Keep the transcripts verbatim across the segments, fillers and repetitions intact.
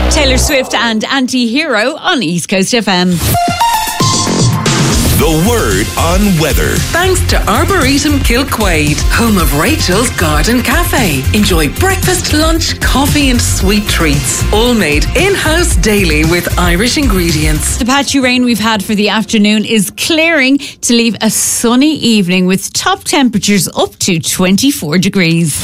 Taylor Swift and Anti-Hero on East Coast F M. The Word on Weather. Thanks to Arboretum Kilquade, home of Rachel's Garden Cafe. Enjoy breakfast, lunch, coffee and sweet treats. All made in-house daily with Irish ingredients. The patchy rain we've had for the afternoon is clearing to leave a sunny evening with top temperatures up to twenty-four degrees.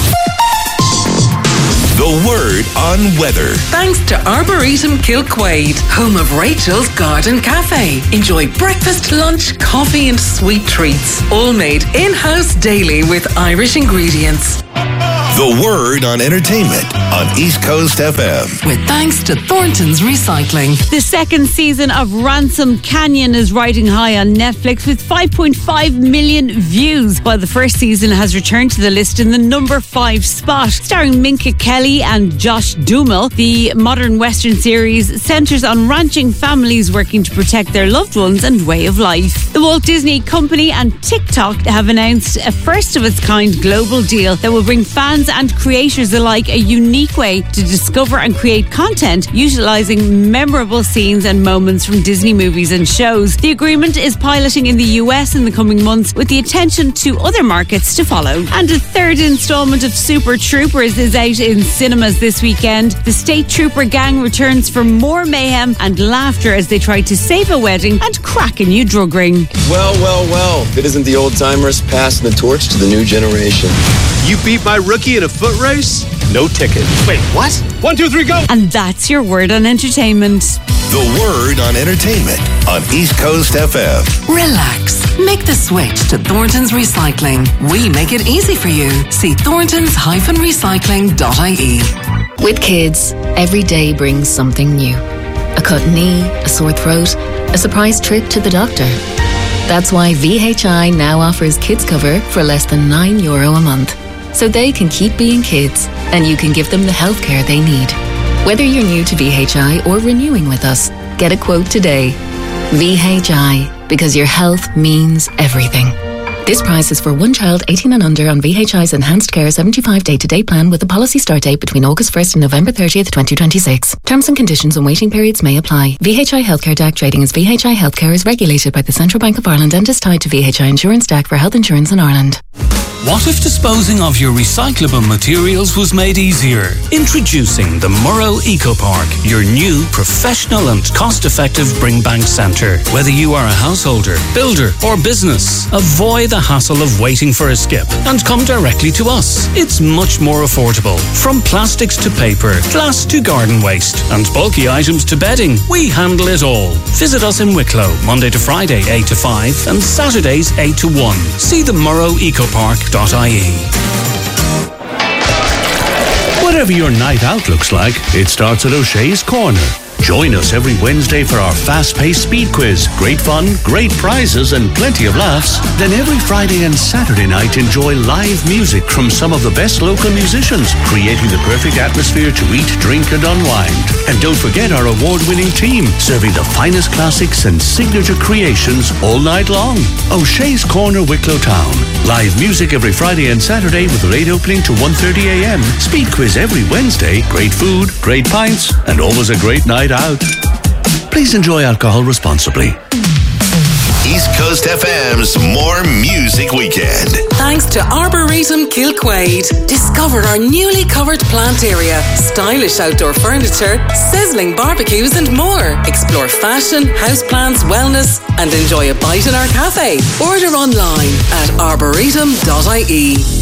The Word on Weather. Thanks to Arboretum Kilquade, home of Rachel's Garden Cafe. Enjoy breakfast, lunch, coffee and sweet treats. All made in-house daily with Irish ingredients. The Word on Entertainment on East Coast F M. With thanks to Thornton's Recycling. The second season of Ransom Canyon is riding high on Netflix with five point five million views, while the first season has returned to the list in the number five spot. Starring Minka Kelly and Josh Duhamel, the modern Western series centres on ranching families working to protect their loved ones and way of life. The Walt Disney Company and TikTok have announced a first-of-its-kind global deal that will bring fans and creators alike a unique way to discover and create content utilising memorable scenes and moments from Disney movies and shows. The agreement is piloting in the U S in the coming months with the attention to other markets to follow. And a third instalment of Super Troopers is out in cinemas this weekend. The State Trooper gang returns for more mayhem and laughter as they try to save a wedding and crack a new drug ring. Well, well, well. If it isn't the old-timers passing the torch to the new generation. You beat my rookie in a foot race? No ticket. Wait, what? One, two, three, go! And that's your Word on Entertainment. The Word on Entertainment on East Coast F M. Relax. Make the switch to Thornton's Recycling. We make it easy for you. See thorntons dash recycling dot I E. With kids, every day brings something new. A cut knee, a sore throat, a surprise trip to the doctor. That's why V H I now offers kids cover for less than nine euro a month. So they can keep being kids and you can give them the healthcare they need. Whether you're new to V H I or renewing with us, get a quote today. V H I, because your health means everything. This price is for one child eighteen and under on V H I's Enhanced Care seventy-five day-to-day plan with a policy start date between August first and November thirtieth, twenty twenty-six. Terms and conditions and waiting periods may apply. V H I Healthcare D A C trading as V H I Healthcare is regulated by the Central Bank of Ireland and is tied to V H I Insurance D A C for health insurance in Ireland. What if disposing of your recyclable materials was made easier? Introducing the Murrow Eco Park, your new professional and cost-effective bring bank centre. Whether you are a householder, builder or business, avoid the hassle of waiting for a skip and come directly to us. It's much more affordable. From plastics to paper, glass to garden waste and bulky items to bedding, we handle it all. Visit us in Wicklow, Monday to Friday eight to five and Saturdays eight to one. See the Murrow Eco Park dot I E. Whatever your night out looks like, it starts at O'Shea's Corner. Join us every Wednesday for our fast-paced speed quiz. Great fun, great prizes and plenty of laughs. Then every Friday and Saturday night enjoy live music from some of the best local musicians, creating the perfect atmosphere to eat, drink and unwind. And don't forget our award-winning team, serving the finest classics and signature creations all night long. O'Shea's Corner, Wicklow Town. Live music every Friday and Saturday with a late opening to one thirty a m. Speed quiz every Wednesday. Great food, great pints and always a great night out. Please enjoy alcohol responsibly. East Coast F M's More Music Weekend. Thanks to Arboretum Kilquade. Discover our newly covered plant area, stylish outdoor furniture, sizzling barbecues and more. Explore fashion, houseplants, wellness and enjoy a bite in our cafe. Order online at arboretum dot I E.